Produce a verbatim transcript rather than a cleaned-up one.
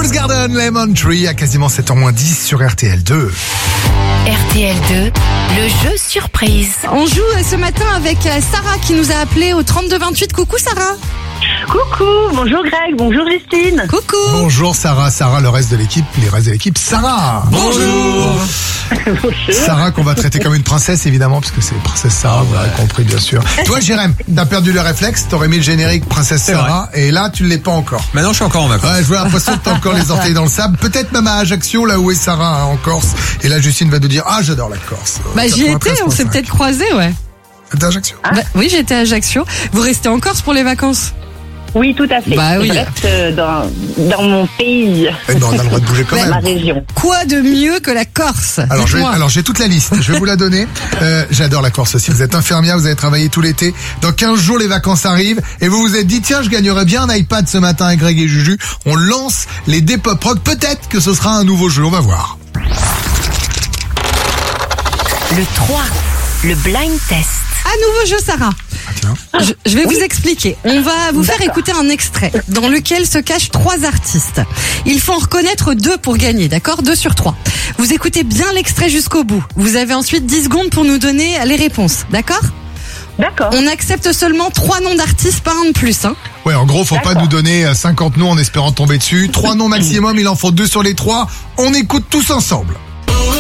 Rose Garden, Lemon Tree, à quasiment sept heures moins dix sur R T L deux. R T L deux, le jeu surprise. On joue ce matin avec Sarah qui nous a appelé au trente-deux vingt-huit. Coucou Sarah. Coucou, bonjour Greg, bonjour Justine. Coucou. Bonjour Sarah, Sarah, le reste de l'équipe, les restes de l'équipe, Sarah. Bonjour. Bonjour. Sarah qu'on va traiter comme une princesse évidemment, parce que c'est princesse Sarah, vous l'avez compris bien sûr. Toi Jérém, t'as perdu le réflexe, t'aurais mis le générique princesse C'est Sarah, et là tu ne l'es pas encore. Maintenant, je suis encore en vacances. Ouais, je vois l'impression que t'as encore les orteils dans le sable. Peut-être même à Ajaccio, là où est Sarah, hein, en Corse. Et là Justine va nous dire, ah j'adore la Corse. Bah j'y étais, on s'est peut-être croisés, ouais. T'es à Ajaccio? Bah, oui, j'étais à Ajaccio. Vous restez en Corse pour les vacances? Oui, tout à fait. Bah oui. Je reste euh, dans, dans mon pays, Eh ben, on a le droit de bouger quand Ouais. ma même. région. Quoi de mieux que la Corse? Alors, je vais- Dites-moi. alors j'ai toute la liste, je vais vous la donner. Euh, j'adore la Corse aussi. Vous êtes infirmière, vous avez travaillé tout l'été. Dans quinze jours, les vacances arrivent et vous vous êtes dit, tiens, je gagnerais bien un iPad ce matin avec Greg et Juju. On lance les Depop Rock. Peut-être que ce sera un nouveau jeu, on va voir. Le trois, le blind test. À nouveau jeu Sarah. Ah, tiens. Je, je vais vous expliquer. On va vous faire écouter un extrait dans lequel se cachent trois artistes. Il faut en reconnaître deux pour gagner, d'accord? Deux sur trois. Vous écoutez bien l'extrait jusqu'au bout. Vous avez ensuite dix secondes pour nous donner les réponses, d'accord? D'accord. On accepte seulement trois noms d'artistes, pas un de plus, hein. Ouais, en gros, faut pas D'accord. nous donner euh, cinquante noms en espérant tomber dessus. Trois noms maximum, il en faut deux sur les trois. On écoute tous ensemble.